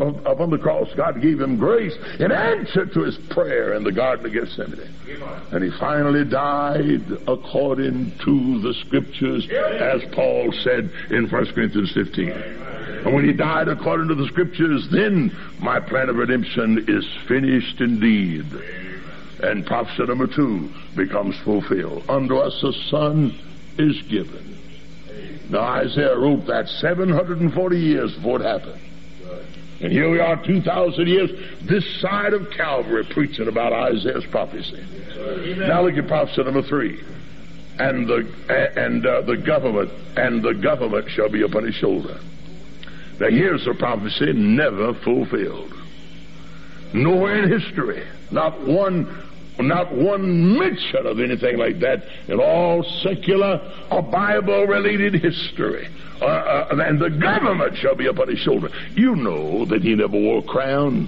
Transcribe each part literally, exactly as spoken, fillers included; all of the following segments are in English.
upon the cross, God gave him grace in answer to his prayer in the Garden of Gethsemane. And he finally died according to the Scriptures, as Paul said in First Corinthians fifteen. And when he died according to the Scriptures, then my plan of redemption is finished indeed. And prophecy number two becomes fulfilled. Unto us a son is given. Now Isaiah wrote that seven hundred forty years before it happened. And here we are two thousand years this side of Calvary preaching about Isaiah's prophecy. Amen. Now look at prophecy number three. And the and uh, the government and the government shall be upon his shoulder. Now here's a prophecy never fulfilled. Nowhere in history, not one not one mention of anything like that in all secular or Bible-related history. Uh, uh, and the government shall be upon his shoulder. You know that he never wore a crown.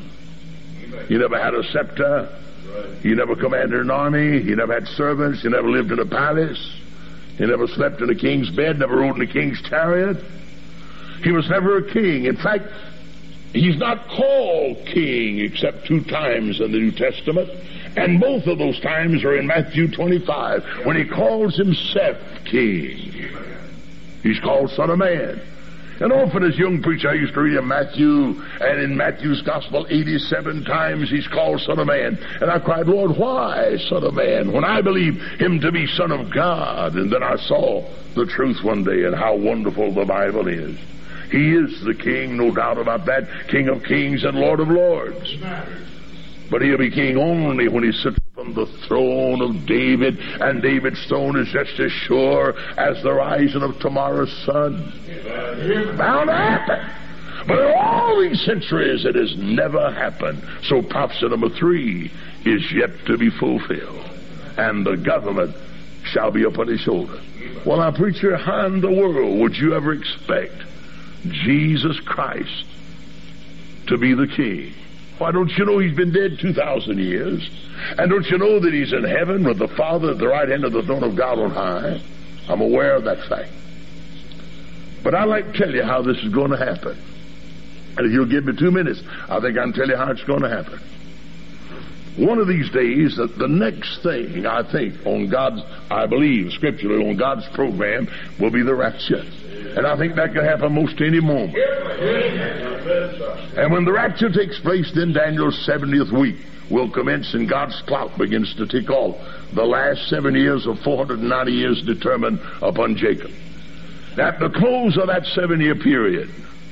He never had a scepter. He never commanded an army. He never had servants. He never lived in a palace. He never slept in a king's bed, never rode in a king's chariot. He was never a king. In fact, he's not called king except two times in the New Testament. And both of those times are in Matthew twenty-five, when he calls himself king. He's called Son of Man. And often as a young preacher, I used to read in Matthew, and in Matthew's Gospel, eighty-seven times he's called Son of Man. And I cried, Lord, why Son of Man, when I believe him to be Son of God? And then I saw the truth one day and how wonderful the Bible is. He is the King, no doubt about that, King of kings and Lord of lords. But he'll be king only when he sits upon the throne of David, and David's throne is just as sure as the rising of tomorrow's sun. Bound to happen. But in all these centuries, it has never happened. So prophecy number three is yet to be fulfilled. And the government shall be upon his shoulder. Well, now, preacher, how in the world would you ever expect Jesus Christ to be the king? Why, don't you know he's been dead two thousand years? And don't you know that he's in heaven with the Father at the right hand of the throne of God on high? I'm aware of that fact. But I'd like to tell you how this is going to happen. And if you'll give me two minutes, I think I can tell you how it's going to happen. One of these days, the, the next thing, I think, on God's, I believe, scripturally, on God's program, will be the rapture. And I think that could happen most any moment. And when the rapture takes place, then Daniel's seventieth week will commence, and God's clock begins to tick off. The last seven years of four hundred ninety years determined upon Jacob. At the close of that seven-year period,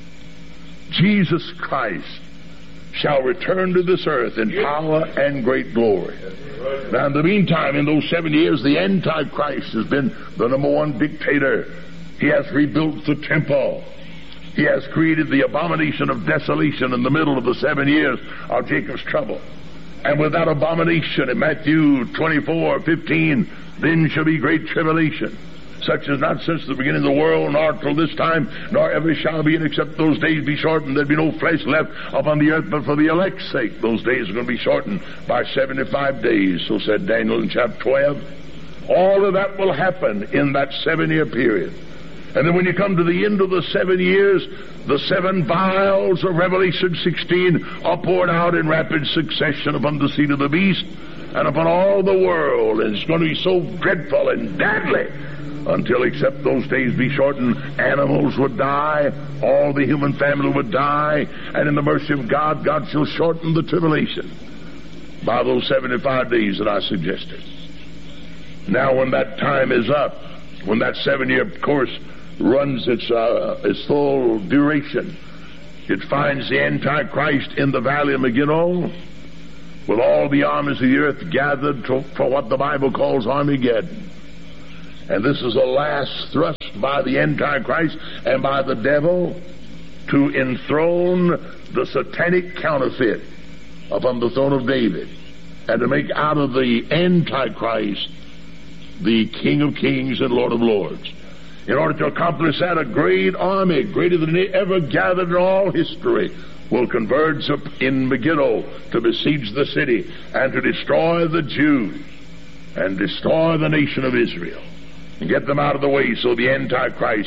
Jesus Christ shall return to this earth in power and great glory. Now, in the meantime, in those seven years, the Antichrist has been the number one dictator. He has rebuilt the temple. He has created the abomination of desolation in the middle of the seven years of Jacob's trouble. And with that abomination in Matthew twenty-four fifteen, then shall be great tribulation, such as not since the beginning of the world, nor till this time, nor ever shall be, and except those days be shortened, there'll be no flesh left upon the earth, but for the elect's sake, those days are going to be shortened by seventy-five days. So said Daniel in chapter twelve. All of that will happen in that seven-year period. And then when you come to the end of the seven years, the seven vials of Revelation sixteen are poured out in rapid succession upon the seat of the beast and upon all the world. And it's going to be so dreadful and deadly until, except those days be shortened, animals would die, all the human family would die, and in the mercy of God, God shall shorten the tribulation by those seventy-five days that I suggested. Now, when that time is up, when that seven-year course runs its uh, its full duration, it finds the Antichrist in the valley of Megiddo with all the armies of the earth gathered to, for what the Bible calls Armageddon. And this is the last thrust by the Antichrist and by the devil to enthrone the satanic counterfeit upon the throne of David, and to make out of the Antichrist the King of kings and Lord of lords. In order to accomplish that, a great army, greater than any ever gathered in all history, will converge up in Megiddo to besiege the city and to destroy the Jews and destroy the nation of Israel and get them out of the way so the Antichrist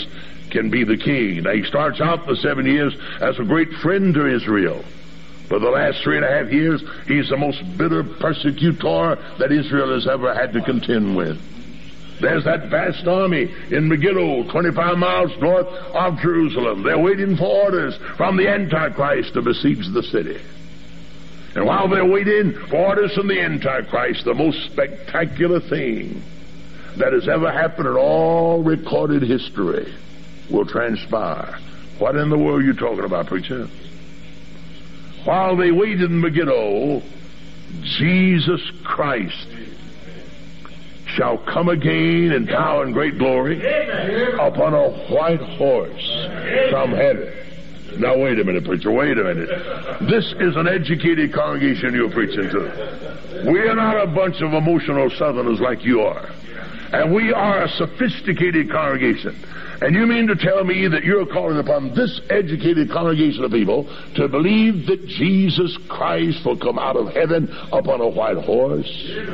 can be the king. Now, he starts out the seven years as a great friend to Israel. For the last three and a half years, he's the most bitter persecutor that Israel has ever had to contend with. There's that vast army in Megiddo, twenty-five miles north of Jerusalem. They're waiting for orders from the Antichrist to besiege the city. And while they're waiting for orders from the Antichrist, the most spectacular thing that has ever happened in all recorded history will transpire. What in the world are you talking about, preacher? While they waited in Megiddo, Jesus Christ shall come again in power and great glory upon a white horse from heaven. Now wait a minute, preacher, wait a minute. This is an educated congregation you're preaching to. We are not a bunch of emotional Southerners like you are. And we are a sophisticated congregation. And you mean to tell me that you're calling upon this educated congregation of people to believe that Jesus Christ will come out of heaven upon a white horse?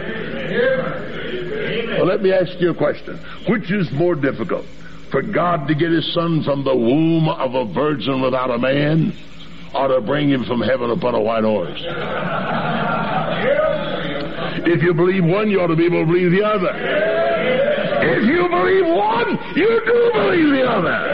Well, let me ask you a question. Which is more difficult? For God to get his son from the womb of a virgin without a man, or to bring him from heaven upon a white horse? If you believe one, you ought to be able to believe the other. If you believe one, you do believe the other.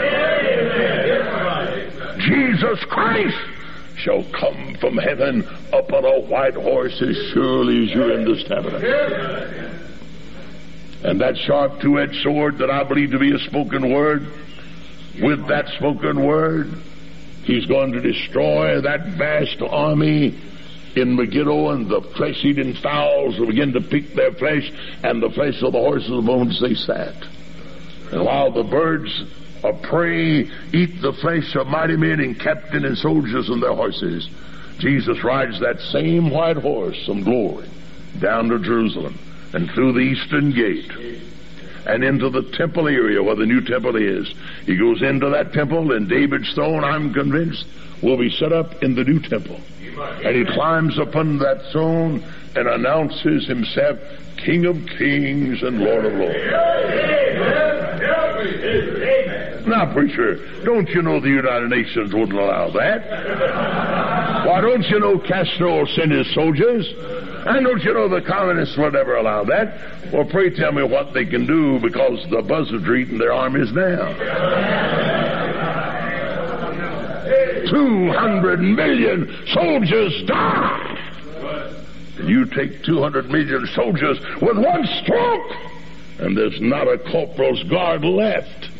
Jesus Christ shall come from heaven upon a white horse as surely as you're in this tabernacle. And that sharp two-edged sword that I believe to be a spoken word, with that spoken word, he's going to destroy that vast army in Megiddo, and the flesh-eating fowls will begin to pick their flesh, and the flesh of the horses on which they sat. And while the birds of prey eat the flesh of mighty men and captain and soldiers and their horses, Jesus rides that same white horse from glory down to Jerusalem and through the eastern gate and into the temple area where the new temple is. He goes into that temple, and David's throne, I'm convinced, will be set up in the new temple. And he climbs upon that throne and announces himself King of Kings and Lord of Lords. Now, preacher, don't you know the United Nations wouldn't allow that? Why, don't you know Castro will send his soldiers? And don't you know the communists would never allow that? Well, pray tell me what they can do, because the buzzards are eating their armies now. Two hundred million soldiers die. And you take two hundred million soldiers with one stroke, and there's not a corporal's guard left.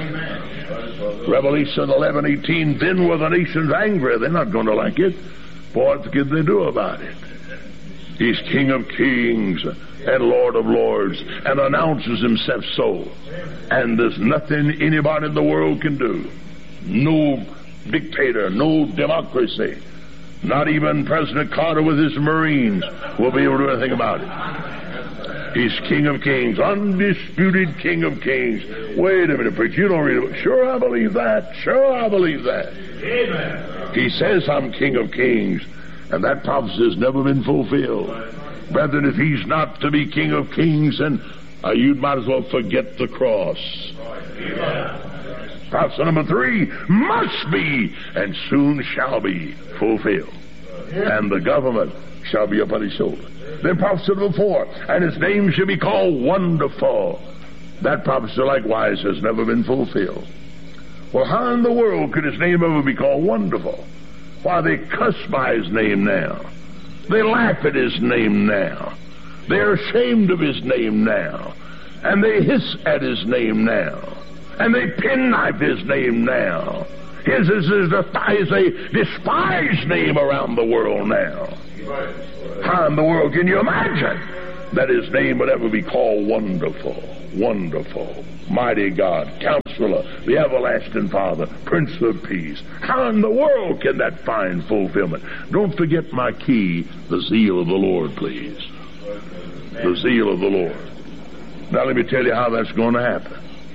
Revelation eleven eighteen, then were the nations angry. They're not going to like it. What can they do about it? He's King of Kings and Lord of Lords, and announces himself so. And there's nothing anybody in the world can do. No dictator, no democracy, not even President Carter with his Marines will be able to do anything about it. He's King of Kings, undisputed King of Kings. Wait a minute, preacher, you don't read it. Sure, I believe that. Sure, I believe that. Amen. He says, I'm King of Kings, and that prophecy has never been fulfilled. Brethren, if he's not to be King of Kings, then uh, you might as well forget the cross. Amen. Prophecy number three must be and soon shall be fulfilled. And the government shall be upon his shoulder. Then prophecy number four, and his name shall be called Wonderful. That prophecy likewise has never been fulfilled. Well, how in the world could his name ever be called Wonderful? Why, they cuss by his name now. They laugh at his name now. They're ashamed of his name now. And they hiss at his name now. And they penknife his name now. His is, is, a, is a despised name around the world now. How in the world can you imagine that his name would ever be called Wonderful, Wonderful, Mighty God, Counselor, the Everlasting Father, Prince of Peace? How in the world can that find fulfillment? Don't forget my key, the zeal of the Lord, please. The zeal of the Lord. Now let me tell you how that's going to happen.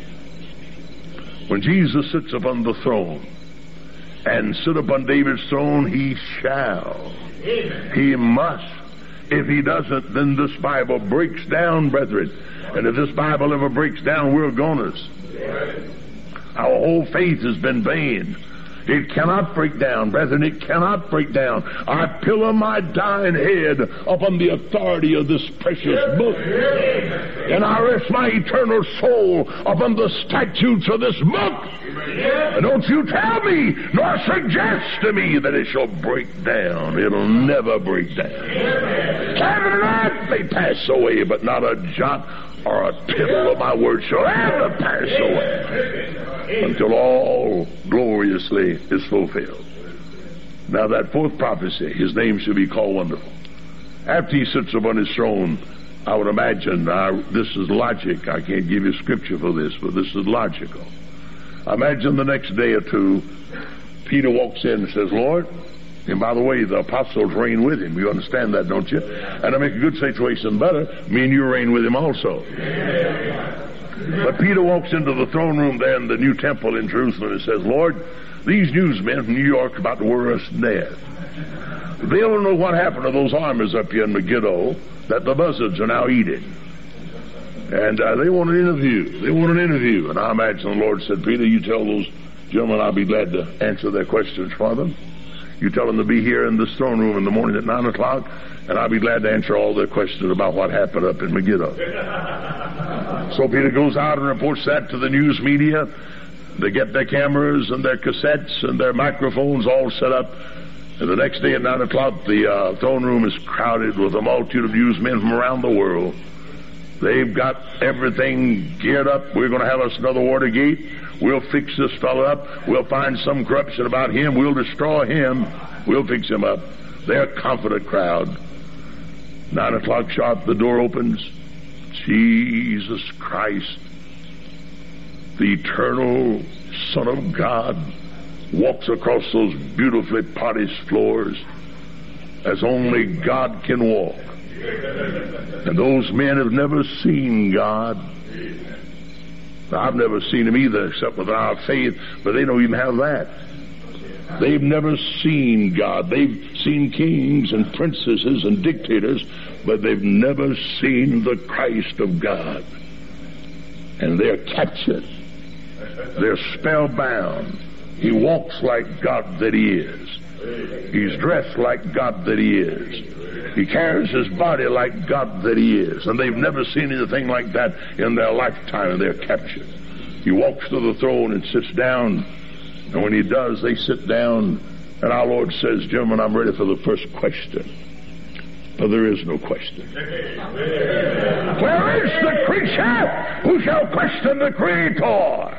When Jesus sits upon the throne, and sit upon David's throne, he shall. Amen. He must. If he doesn't, then this Bible breaks down, brethren. And if this Bible ever breaks down, we're goners. Our whole faith has been vain. It cannot break down, brethren, it cannot break down. I pillow my dying head upon the authority of this precious book. And I rest my eternal soul upon the statutes of this book. And don't you tell me, nor suggest to me that it shall break down. It'll never break down. Heaven and earth may pass away, but not a jot or a tittle of my word shall ever pass away until all gloriously is fulfilled. Now that fourth prophecy, his name shall be called Wonderful. After he sits upon his throne, I would imagine, I, this is logic, I can't give you scripture for this, but this is logical. I imagine the next day or two, Peter walks in and says, Lord, and by the way, the apostles reign with him. You understand that, don't you? And to make a good situation better, me and you reign with him also. But Peter walks into the throne room there in the new temple in Jerusalem and says, Lord, these newsmen from New York are about to worry us to death. They don't know what happened to those armies up here in Megiddo that the buzzards are now eating. And uh, they want an interview. They want an interview. And I imagine the Lord said, Peter, you tell those gentlemen I'll be glad to answer their questions for them. You tell them to be here in this throne room in the morning at nine o'clock, and I'll be glad to answer all their questions about what happened up in Megiddo. So Peter goes out and reports that to the news media. They get their cameras and their cassettes and their microphones all set up. And the next day at nine o'clock, the uh, throne room is crowded with a multitude of newsmen from around the world. They've got everything geared up. We're going to have us another Watergate. We'll fix this fellow up. We'll find some corruption about him. We'll destroy him. We'll fix him up. They're a confident crowd. Nine o'clock sharp, the door opens. Jesus Christ, the eternal Son of God, walks across those beautifully polished floors as only God can walk. And those men have never seen God. I've never seen him either, except with our faith, but they don't even have that. They've never seen God. They've seen kings and princesses and dictators, but they've never seen the Christ of God. And they're captured. They're spellbound. He walks like God that he is. He's dressed like God that he is. He carries his body like God that he is. And they've never seen anything like that in their lifetime, and they're captured. He walks to the throne and sits down. And when he does, they sit down. And our Lord says, gentlemen, I'm ready for the first question. But there is no question. Where is the creature who shall question the Creator?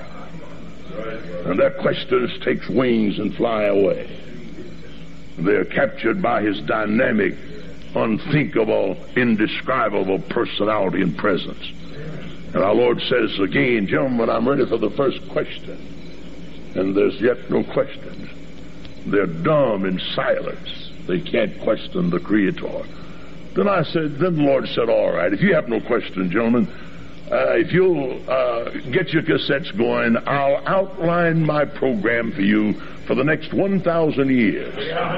And their questions takes wings and fly away. They're captured by his dynamic, unthinkable, indescribable personality and presence. And our Lord says again, gentlemen, I'm ready for the first question. And there's yet no questions. They're dumb in silence. They can't question the Creator. Then I said, then the Lord said, all right, if you have no question, gentlemen, uh, if you'll uh, get your cassettes going, I'll outline my program for you for the next one thousand years.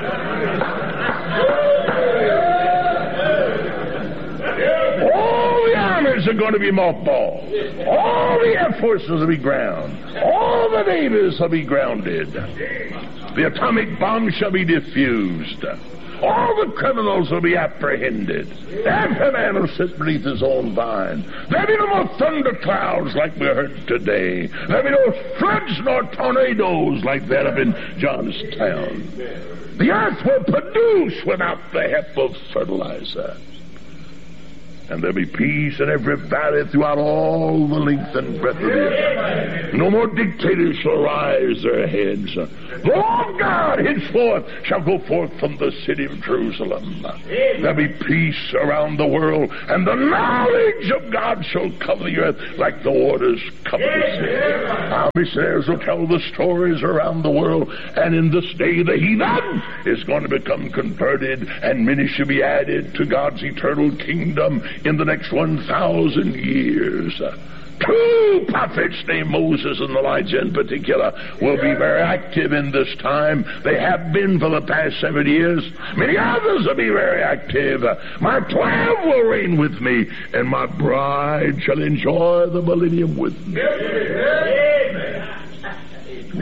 All the armies are going to be mothballed. All the air forces will be ground. All the navies will be grounded. The atomic bomb shall be diffused. All the criminals will be apprehended. Every man will sit beneath his own vine. There'll be no more thunder clouds like we heard today. There'll be no floods nor tornadoes like that up in Johnstown. The earth will produce without the help of fertilizer. And there'll be peace in every valley throughout all the length and breadth of the earth. No more dictators shall rise their heads. The Lord God henceforth shall go forth from the city of Jerusalem. There'll be peace around the world, and the knowledge of God shall cover the earth like the waters cover the sea. Our missionaries will tell the stories around the world, and in this day the heathen is going to become converted, and many shall be added to God's eternal kingdom in the next one thousand years. Two prophets named Moses and Elijah in particular will be very active in this time. They have been for the past seven years. Many others will be very active. My twelve will reign with me, and my bride shall enjoy the millennium with me.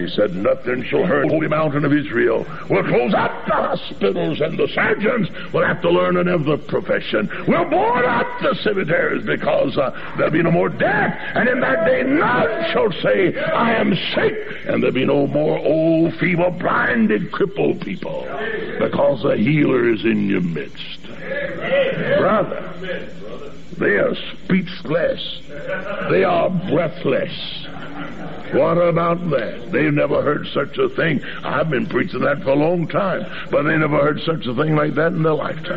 He said, nothing shall hurt the holy mountain of Israel. We'll close up the hospitals, and the surgeons will have to learn another profession. We'll board up the cemeteries because uh, there'll be no more death. And in that day none shall say, I am sick. And there'll be no more old, feeble, blinded, crippled people, because the healer is in your midst. Brother, they are speechless. They are breathless. What about that? They've never heard such a thing. I've been preaching that for a long time, but they never heard such a thing like that in their lifetime.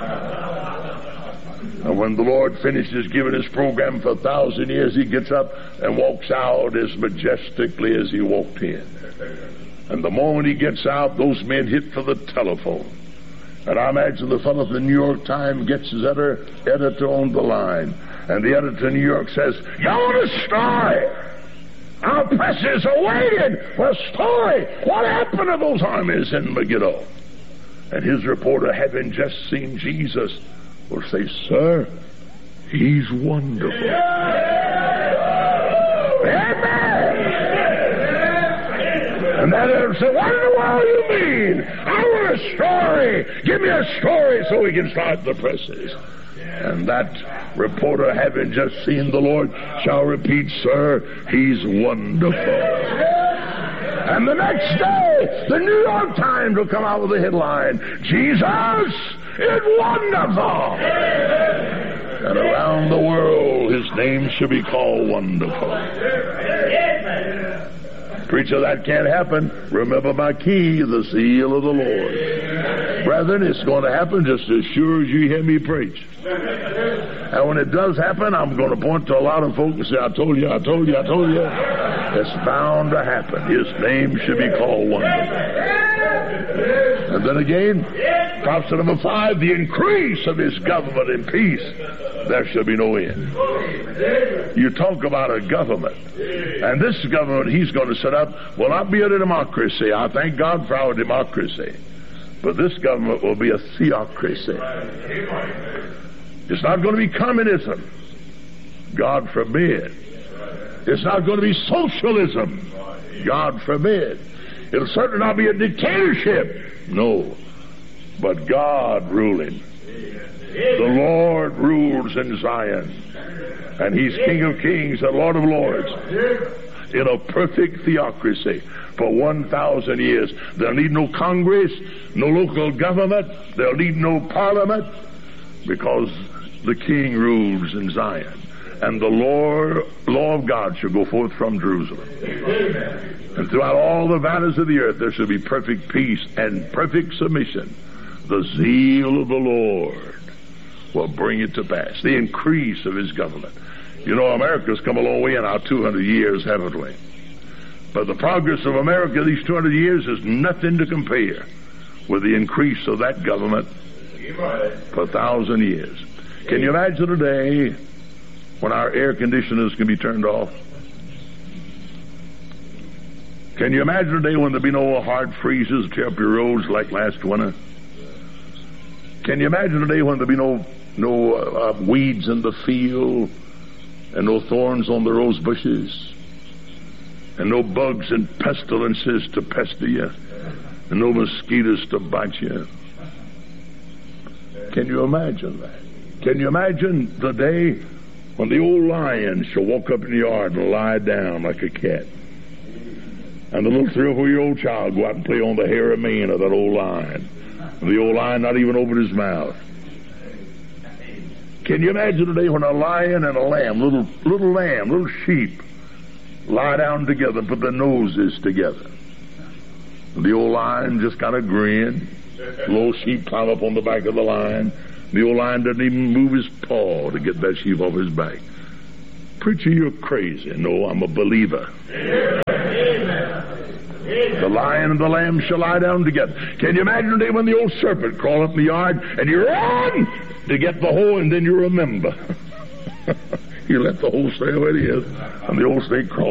And when the Lord finishes giving his program for a thousand years, he gets up and walks out as majestically as he walked in. And the moment he gets out, those men hit for the telephone. And I imagine the fellow at the New York Times gets his editor, editor on the line. And the editor in New York says, you want a story? Our presses are waiting for a story. What happened to those armies in Megiddo? And his reporter, having just seen Jesus, will say, sir, he's wonderful. Amen. And then he'll say, what in the world do you mean? I want a story. Give me a story so we can start the presses. And that reporter, having just seen the Lord, shall repeat, sir, he's wonderful. And the next day, the New York Times will come out with a headline, Jesus is wonderful. And around the world, his name should be called Wonderful. Preacher, that can't happen. Remember my key, the seal of the Lord. Brethren, it's going to happen just as sure as you hear me preach. And when it does happen, I'm going to point to a lot of folks and say, I told you, I told you, I told you. It's bound to happen. His name should be called Wonderful. And then again, prophecy number five, the increase of his government and peace, there shall be no end. You talk about a government, and this government he's going to set up will not be a democracy. I thank God for our democracy. But this government will be a theocracy. It's not going to be communism. God forbid. It's not going to be socialism. God forbid. It'll certainly not be a dictatorship. No. But God ruling. The Lord rules in Zion. And he's King of kings and Lord of lords. In a perfect theocracy. For one thousand years. They'll need no Congress, no local government. They'll need no parliament, because the King rules in Zion. And the law, law of God shall go forth from Jerusalem. Amen. And throughout all the valleys of the earth there shall be perfect peace and perfect submission. The zeal of the Lord will bring it to pass. The increase of his government. You know, America's come a long way in our two hundred years, haven't we? But the progress of America these two hundred years is nothing to compare with the increase of that government for a thousand years. Can you imagine a day when our air conditioners can be turned off? Can you imagine a day when there'll be no hard freezes to tear up your roads like last winter? Can you imagine a day when there'll be no no uh, weeds in the field and no thorns on the rose bushes? And no bugs and pestilences to pester you. And no mosquitoes to bite you. Can you imagine that? Can you imagine the day when the old lion shall walk up in the yard and lie down like a cat? And the little three or four-year-old child go out and play on the hair and mane of that old lion. And the old lion not even open his mouth. Can you imagine the day when a lion and a lamb, little little lamb, little sheep, lie down together and put their noses together? And the old lion just kind of grin. The little sheep climb up on the back of the lion. The old lion doesn't even move his paw to get that sheep off his back. Preacher, you're crazy. No, I'm a believer. The lion and the lamb shall lie down together. Can you imagine the day when the old serpent crawl up in the yard and you run to get the hole, and then you remember. You let the hole stay where it is, and the old snake crawl